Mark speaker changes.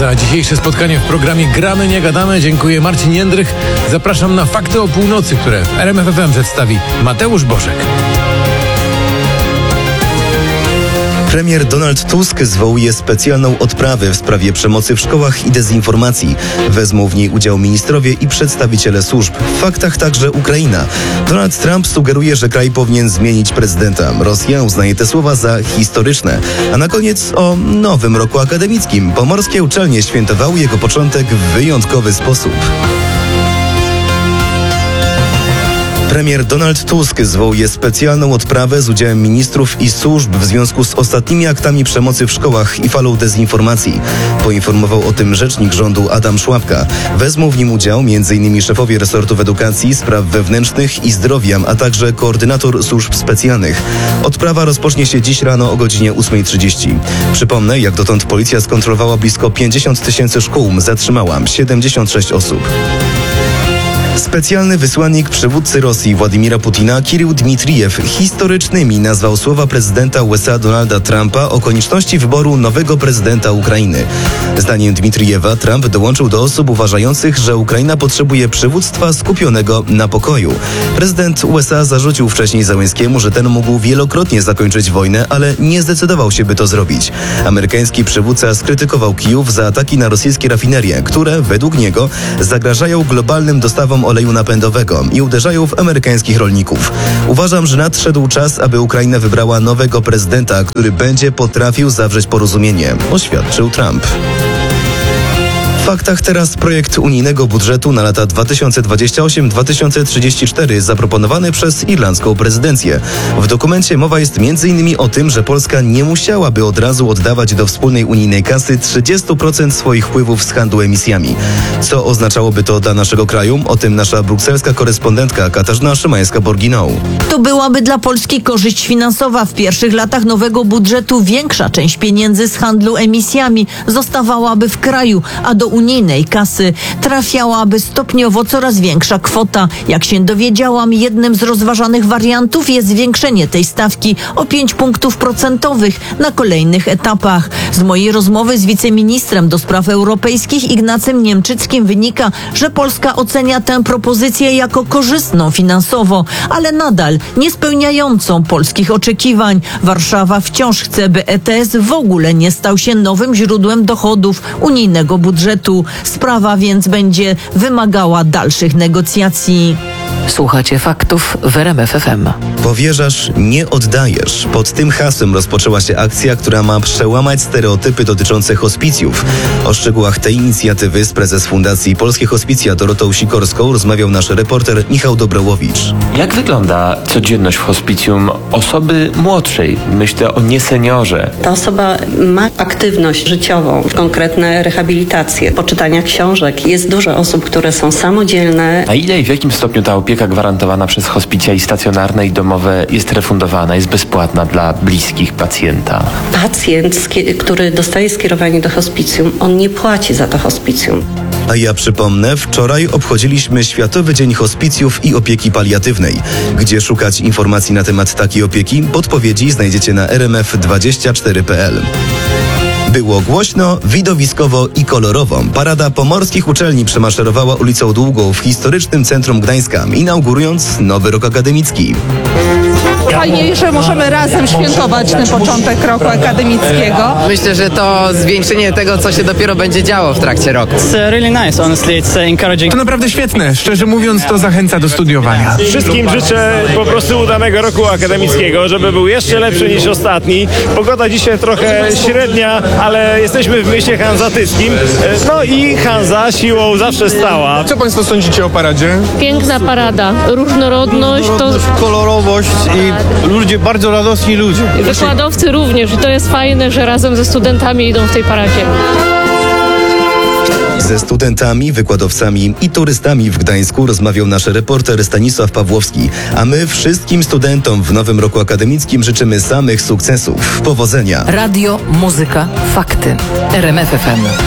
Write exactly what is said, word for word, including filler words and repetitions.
Speaker 1: za dzisiejsze spotkanie w programie Gramy, nie gadamy. Dziękuję, Marcin Jędrych. Zapraszam na Fakty o północy, które w R M F F M przedstawi Mateusz Bożek.
Speaker 2: Premier Donald Tusk zwołuje specjalną odprawę w sprawie przemocy w szkołach i dezinformacji. Wezmą w niej udział ministrowie i przedstawiciele służb. W faktach także Ukraina. Donald Trump sugeruje, że kraj powinien zmienić prezydenta. Rosja uznaje te słowa za historyczne. A na koniec o nowym roku akademickim. Pomorskie uczelnie świętowały jego początek w wyjątkowy sposób. Premier Donald Tusk zwołuje specjalną odprawę z udziałem ministrów i służb w związku z ostatnimi aktami przemocy w szkołach i falą dezinformacji. Poinformował o tym rzecznik rządu Adam Szłapka. Wezmą w nim udział m.in. szefowie resortów edukacji, spraw wewnętrznych i zdrowia, a także koordynator służb specjalnych. Odprawa rozpocznie się dziś rano o godzinie ósma trzydzieści. Przypomnę, jak dotąd policja skontrolowała blisko pięćdziesiąt tysięcy szkół, zatrzymała siedemdziesiąt sześć osób. Specjalny wysłannik przywódcy Rosji Władimira Putina Kirył Dmitrijew historycznymi nazwał słowa prezydenta U S A Donalda Trumpa o konieczności wyboru nowego prezydenta Ukrainy. Zdaniem Dmitrijewa Trump dołączył do osób uważających, że Ukraina potrzebuje przywództwa skupionego na pokoju. Prezydent U S A zarzucił wcześniej Zełenskiemu, że ten mógł wielokrotnie zakończyć wojnę, ale nie zdecydował się, by to zrobić. Amerykański przywódca skrytykował Kijów za ataki na rosyjskie rafinerie, które według niego zagrażają globalnym dostawom oleju napędowego i uderzają w amerykańskich rolników. Uważam, że nadszedł czas, aby Ukraina wybrała nowego prezydenta, który będzie potrafił zawrzeć porozumienie, oświadczył Trump. W faktach teraz projekt unijnego budżetu na lata dwa tysiące dwudziesty ósmy do dwa tysiące trzydziestego czwartego zaproponowany przez irlandzką prezydencję. W dokumencie mowa jest między innymi o tym, że Polska nie musiałaby od razu oddawać do wspólnej unijnej kasy trzydzieści procent swoich wpływów z handlu emisjami. Co oznaczałoby to dla naszego kraju? O tym nasza brukselska korespondentka Katarzyna Szymańska-Borginą.
Speaker 3: To byłaby dla Polski korzyść finansowa. W pierwszych latach nowego budżetu większa część pieniędzy z handlu emisjami zostawałaby w kraju, a do unijnej kasy trafiałaby stopniowo coraz większa kwota. Jak się dowiedziałam, jednym z rozważanych wariantów jest zwiększenie tej stawki o pięć punktów procentowych na kolejnych etapach. Z mojej rozmowy z wiceministrem do spraw europejskich Ignacym Niemczyckim wynika, że Polska ocenia tę propozycję jako korzystną finansowo, ale nadal nie spełniającą polskich oczekiwań. Warszawa wciąż chce, by E T S w ogóle nie stał się nowym źródłem dochodów unijnego budżetu. Sprawa więc będzie wymagała dalszych negocjacji.
Speaker 4: Słuchacie faktów w R M F F M.
Speaker 2: Powierzasz, nie oddajesz. Pod tym hasłem rozpoczęła się akcja, która ma przełamać stereotypy dotyczące hospicjów. O szczegółach tej inicjatywy z prezes Fundacji Polskie Hospicja Dorotą Sikorską rozmawiał nasz reporter Michał Dobrołowicz.
Speaker 5: Jak wygląda codzienność w hospicjum osoby młodszej? Myślę o nieseniorze.
Speaker 6: Ta osoba ma aktywność życiową, konkretne rehabilitacje, poczytania książek. Jest dużo osób, które są samodzielne.
Speaker 5: Na ile i w jakim stopniu ta opieka gwarantowana przez hospicja i stacjonarne i domowe jest refundowana, jest bezpłatna dla bliskich pacjenta?
Speaker 6: Pacjent, który dostaje skierowanie do hospicjum, on nie płaci za to hospicjum.
Speaker 2: A ja przypomnę, wczoraj obchodziliśmy Światowy Dzień Hospicjów i Opieki Paliatywnej. Gdzie szukać informacji na temat takiej opieki? Podpowiedzi znajdziecie na r m f dwadzieścia cztery kropka p l. Było głośno, widowiskowo i kolorowo. Parada pomorskich uczelni przemaszerowała ulicą Długą w historycznym centrum Gdańska, inaugurując nowy rok akademicki.
Speaker 7: Fajnie, że możemy razem świętować ten początek roku akademickiego.
Speaker 8: Myślę, że to zwieńczenie tego, co się dopiero będzie działo w trakcie roku.
Speaker 9: It's really nice, honestly, it's encouraging.
Speaker 10: To naprawdę świetne, szczerze mówiąc, to zachęca do studiowania.
Speaker 11: Wszystkim życzę po prostu udanego roku akademickiego, żeby był jeszcze lepszy niż ostatni. Pogoda dzisiaj trochę średnia, ale jesteśmy w mieście hanzatyckim. No i Hanza siłą zawsze stała.
Speaker 10: Co Państwo sądzicie o paradzie?
Speaker 12: Piękna parada, różnorodność, to...
Speaker 9: kolorowość i ludzie, bardzo radosni ludzie.
Speaker 12: Wykładowcy również i to jest fajne, że razem ze studentami idą w tej paradzie.
Speaker 2: Ze studentami, wykładowcami i turystami w Gdańsku rozmawiał nasz reporter Stanisław Pawłowski. A my wszystkim studentom w nowym roku akademickim życzymy samych sukcesów. Powodzenia.
Speaker 4: Radio, muzyka, fakty. R M F F M.